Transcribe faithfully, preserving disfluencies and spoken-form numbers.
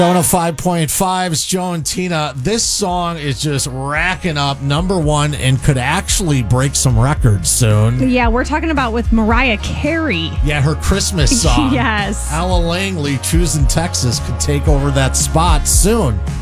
one oh five point five's Joe and Tina. This song is just racking up number one and could actually break some records soon. Yeah, we're talking about with Mariah Carey. Yeah, her Christmas song. Yes. Ella Langley, Choosing Texas, could take over that spot soon.